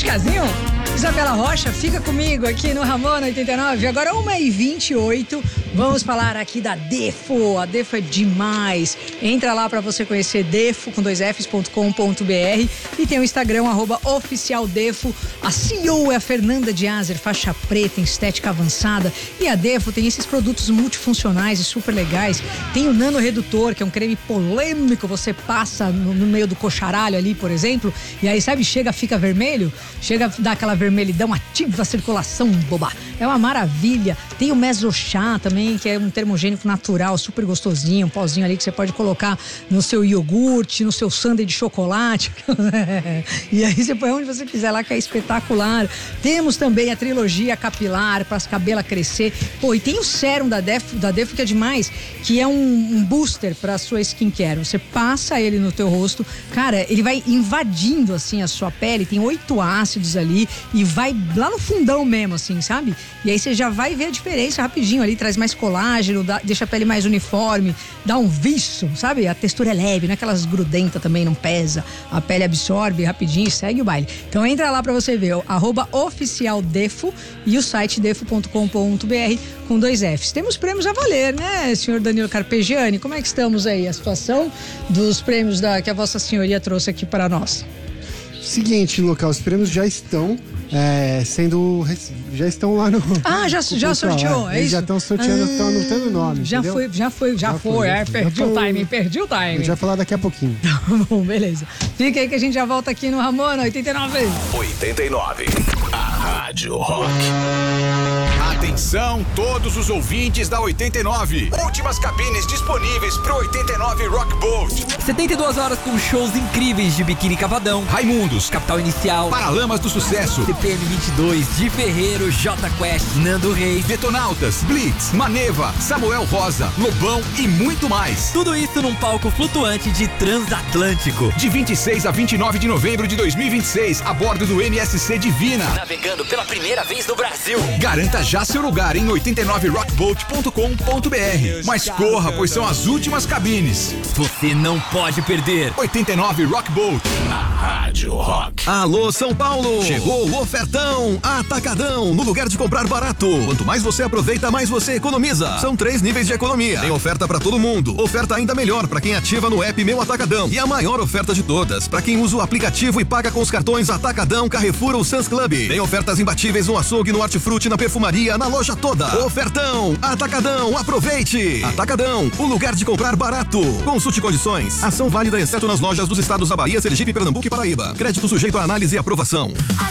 Casinho? Isabela Rocha, fica comigo aqui no Ramona 89, agora 1h28. Vamos falar aqui da Defo. A Defo é demais. Entra lá para você conhecer Defo com 2fs.com.br e tem o Instagram @oficialdefo. A CEO é a Fernanda de Azer, faixa preta em estética avançada. E a Defo tem esses produtos multifuncionais e super legais. Tem o Nano Redutor, que é um creme polêmico. Você passa no meio do coxaralho ali, por exemplo, e aí, sabe, fica vermelho, dá aquela vermelhidão, ativa a circulação, boba. É uma maravilha. Tem o Mesochá também, que é um termogênico natural, super gostosinho, um pozinho ali que você pode colocar no seu iogurte, no seu sundae de chocolate. E aí você põe onde você quiser lá, que é espetacular. Temos também a trilogia capilar para as cabelas crescer. Pô, e tem o sérum da Defo que é demais, que é um booster para a sua skincare. Você passa ele no teu rosto, cara, ele vai invadindo assim a sua pele, tem 8 ácidos ali e vai lá no fundão mesmo, assim, sabe? E aí você já vai ver a diferença rapidinho ali, traz mais colágeno, deixa a pele mais uniforme, dá um viço, sabe? A textura é leve, não é aquelas grudentas também, não pesa, a pele absorve rapidinho e segue o baile. Então entra lá pra você ver, @oficialdefo e o site defo.com.br com 2Fs. Temos prêmios a valer, né, senhor Danilo Carpegiani? Como é que estamos aí? A situação dos prêmios que a Vossa Senhoria trouxe aqui para nós? Seguinte, Luca, os prêmios já estão já estão lá no... Ah, já sorteou, é eles isso? já estão sorteando, estão anotando o nome, já entendeu? Perdi o timing. A gente vai falar daqui a pouquinho. Tá bom, beleza. Fica aí que a gente já volta aqui no Ramona 89. 89, a Rádio Rock. Atenção, todos os ouvintes da 89. Últimas cabines disponíveis pro 89 Rock Boat. 72 horas com shows incríveis de Biquíni Cavadão, Raimundos, Capital Inicial, Paralamas do Sucesso, CPM 22, Di Ferreiro, J Quest, Nando Reis, Detonautas, Blitz, Maneva, Samuel Rosa, Lobão e muito mais. Tudo isso num palco flutuante de Transatlântico. De 26 a 29 de novembro de 2026, a bordo do MSC Divina. Navegando pela primeira vez no Brasil. Garanta já seu lugar em 89rockboat.com.br. Mas corra, pois são as últimas cabines. Você não pode perder. 89 Rock Boat, a Rádio Rock. Alô, São Paulo! Chegou o ofertão Atacadão, no lugar de comprar barato. Quanto mais você aproveita, mais você economiza. São 3 níveis de economia. Tem oferta pra todo mundo. Oferta ainda melhor pra quem ativa no app Meu Atacadão. E a maior oferta de todas, pra quem usa o aplicativo e paga com os cartões Atacadão, Carrefour ou Sam's Club. Tem ofertas imbatíveis no açougue, no hortifruti, na perfumaria, na loja toda. Ofertão Atacadão, aproveite! Atacadão, o lugar de comprar barato. Consulte condições. Ação válida exceto nas lojas dos estados da Bahia, Sergipe, Pernambuco e Paraíba. Crédito sujeito a análise e aprovação.